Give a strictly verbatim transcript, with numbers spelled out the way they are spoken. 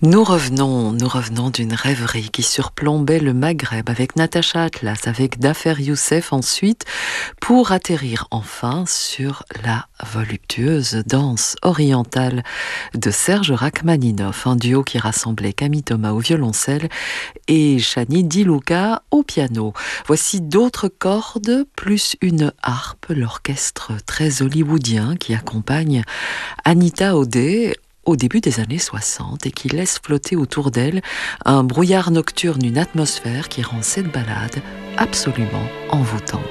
Nous revenons, nous revenons d'une rêverie qui surplombait le Maghreb avec Natacha Atlas, avec Dafer Youssef ensuite, pour atterrir enfin sur la voluptueuse danse orientale de Serge Rachmaninoff, un duo qui rassemblait Camille Thomas au violoncelle et Shani Di Luca au piano. Voici d'autres cordes, plus une harpe, l'orchestre très hollywoodien qui accompagne Anita O'Day au début des années soixante et qui laisse flotter autour d'elle un brouillard nocturne, une atmosphère qui rend cette ballade absolument envoûtante.